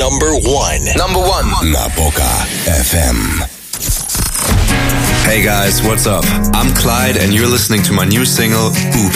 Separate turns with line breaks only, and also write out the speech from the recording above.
number one.
Napoca FM.
Hey guys, what's up? I'm Clyde and you're listening to my new single, Oop.